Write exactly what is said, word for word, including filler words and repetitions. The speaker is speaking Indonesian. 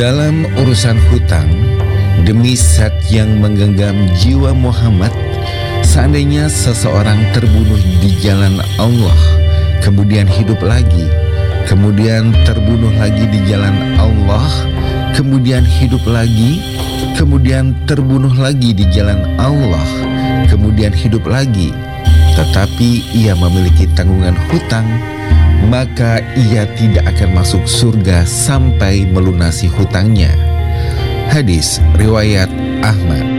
Dalam urusan hutang, demi zat yang menggenggam jiwa Muhammad, seandainya seseorang terbunuh di jalan Allah, kemudian hidup lagi, kemudian terbunuh lagi di jalan Allah, kemudian hidup lagi, kemudian terbunuh lagi di jalan Allah, kemudian hidup lagi, tetapi ia memiliki tanggungan hutang, maka ia tidak akan masuk surga sampai melunasi hutangnya. Hadis riwayat Ahmad.